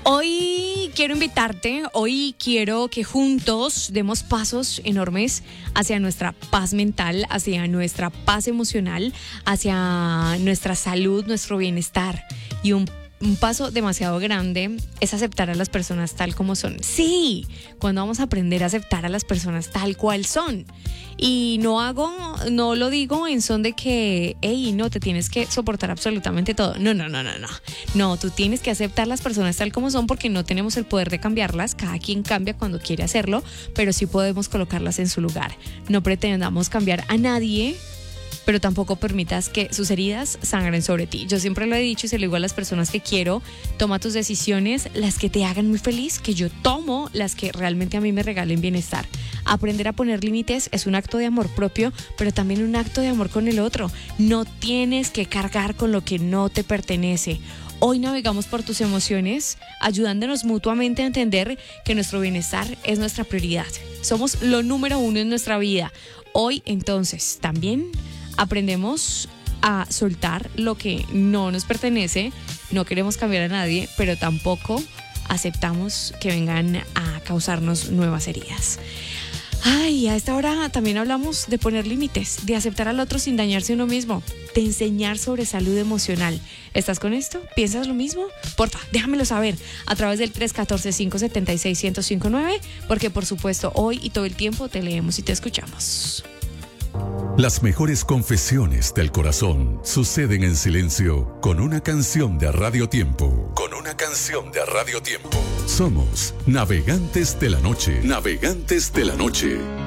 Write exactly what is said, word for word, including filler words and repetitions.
Hoy quiero invitarte, hoy quiero que juntos demos pasos enormes hacia nuestra paz mental, hacia nuestra paz emocional, hacia nuestra salud, nuestro bienestar. Y un Un paso demasiado grande es aceptar a las personas tal como son. Sí, cuando vamos a aprender a aceptar a las personas tal cual son. Y no hago, no lo digo en son de que, hey, no, te tienes que soportar absolutamente todo. No, no, no, no, no. No, tú tienes que aceptar las personas tal como son porque no tenemos el poder de cambiarlas. Cada quien cambia cuando quiere hacerlo, pero sí podemos colocarlas en su lugar. No pretendamos cambiar a nadie, pero tampoco permitas que sus heridas sangren sobre ti. Yo siempre lo he dicho y se lo digo a las personas que quiero: toma tus decisiones, las que te hagan muy feliz, que yo tomo las que realmente a mí me regalen bienestar. Aprender a poner límites es un acto de amor propio, pero también un acto de amor con el otro. No tienes que cargar con lo que no te pertenece. Hoy navegamos por tus emociones, ayudándonos mutuamente a entender que nuestro bienestar es nuestra prioridad. Somos lo número uno en nuestra vida. Hoy, entonces, también aprendemos a soltar lo que no nos pertenece. No queremos cambiar a nadie, pero tampoco aceptamos que vengan a causarnos nuevas heridas. Ay, a esta hora también hablamos de poner límites, de aceptar al otro sin dañarse uno mismo, de enseñar sobre salud emocional. ¿Estás con esto? ¿Piensas lo mismo? Porfa, déjamelo saber a través del tres uno cuatro, cinco siete seis, uno cero cinco nueve, porque por supuesto hoy y todo el tiempo te leemos y te escuchamos. Las mejores confesiones del corazón suceden en silencio con una canción de Radio Tiempo. Con una canción de Radio Tiempo. Somos Navegantes de la Noche. Navegantes de la Noche.